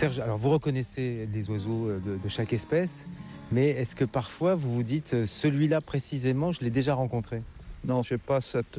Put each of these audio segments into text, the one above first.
Serge, alors vous reconnaissez les oiseaux de chaque espèce, mais est-ce que parfois vous vous dites celui-là précisément, je l'ai déjà rencontré ? Non, je n'ai pas cette...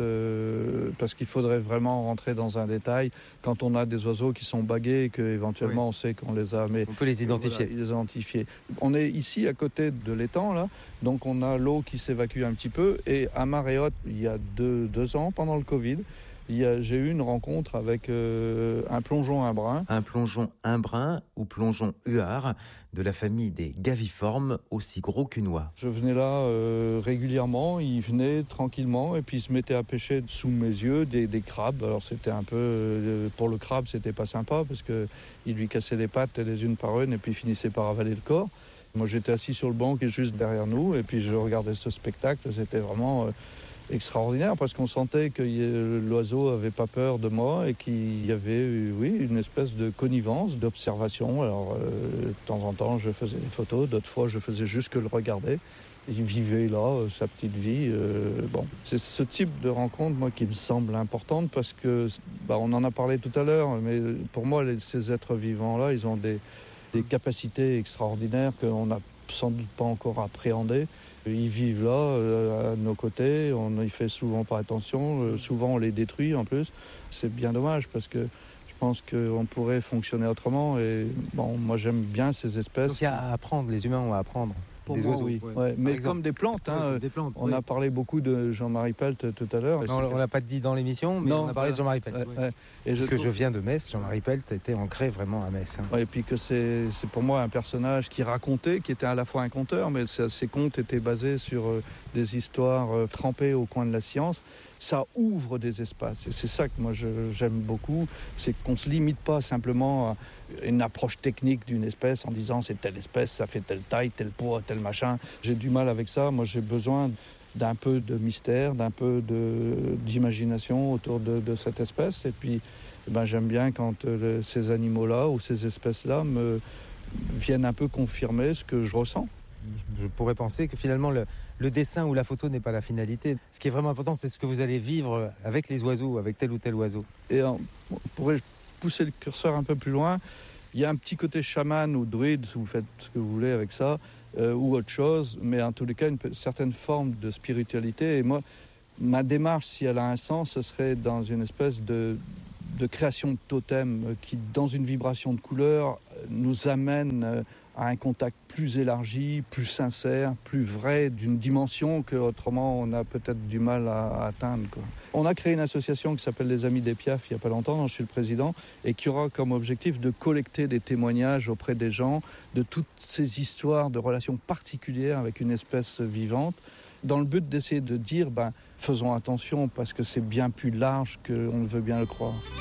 parce qu'il faudrait vraiment rentrer dans un détail. Quand on a des oiseaux qui sont bagués et qu'éventuellement on sait qu'on les a... Mais on peut les identifier. Voilà, les identifier. On est ici à côté de l'étang, là, donc on a l'eau qui s'évacue un petit peu. Et à marée haute, il y a deux ans, pendant le Covid, j'ai eu une rencontre avec un plongeon imbrun. Un plongeon imbrun ou plongeon huard de la famille des gaviformes, aussi gros qu'une oie. Je venais là régulièrement, il venait tranquillement et puis il se mettait à pêcher sous mes yeux des crabes. Alors c'était un peu, pour le crabe c'était pas sympa parce qu'il lui cassait les pattes les unes par une et puis il finissait par avaler le corps. Moi j'étais assis sur le banc qui est juste derrière nous et puis je regardais ce spectacle, c'était vraiment... extraordinaire parce qu'on sentait que l'oiseau avait pas peur de moi et qu'il y avait une espèce de connivence, d'observation. Alors de temps en temps je faisais des photos, d'autres fois je faisais juste que le regarder. Il vivait là sa petite vie. C'est ce type de rencontre moi qui me semble importante parce que on en a parlé tout à l'heure, mais pour moi ces êtres vivants là ils ont des capacités extraordinaires qu'on n'a sans doute pas encore appréhendées. Ils vivent là, à nos côtés, on y fait souvent pas attention, souvent on les détruit en plus. C'est bien dommage parce que je pense qu'on pourrait fonctionner autrement et moi j'aime bien ces espèces. Donc il y a à apprendre, les humains ont à apprendre. Pour des moi, oiseaux, oui. ouais. Mais comme des plantes. Des plantes on a parlé beaucoup de Jean-Marie Pelt tout à l'heure. Non, on l'a pas dit dans l'émission, mais on a parlé de Jean-Marie Pelt. Parce que je viens de Metz, Jean-Marie Pelt était ancré vraiment à Metz. Et puis que c'est pour moi un personnage qui racontait, qui était à la fois un conteur, mais ses contes étaient basés sur des histoires trempées au coin de la science. Ça ouvre des espaces. Et c'est ça que moi j'aime beaucoup, c'est qu'on ne se limite pas simplement à une approche technique d'une espèce en disant c'est telle espèce, ça fait telle taille, tel poids, tel machin. J'ai du mal avec ça. Moi j'ai besoin d'un peu de mystère, d'un peu d'imagination autour de cette espèce. Et puis j'aime bien quand ces animaux-là ou ces espèces-là me viennent un peu confirmer ce que je ressens. Je pourrais penser que finalement le dessin ou la photo n'est pas la finalité. Ce qui est vraiment important, c'est ce que vous allez vivre avec les oiseaux, avec tel ou tel oiseau. Et on pourrait pousser le curseur un peu plus loin. Il y a un petit côté chaman ou druide, si vous faites ce que vous voulez avec ça, ou autre chose, mais en tous les cas, une certaine forme de spiritualité. Et moi, ma démarche, si elle a un sens, ce serait dans une espèce de création de totem qui, dans une vibration de couleur, nous amène à un contact plus élargi, plus sincère, plus vrai, d'une dimension qu'autrement on a peut-être du mal à atteindre, quoi. On a créé une association qui s'appelle les Amis des Piaf il n'y a pas longtemps, dont je suis le président, et qui aura comme objectif de collecter des témoignages auprès des gens de toutes ces histoires de relations particulières avec une espèce vivante, dans le but d'essayer de dire faisons attention parce que c'est bien plus large qu'on ne veut bien le croire.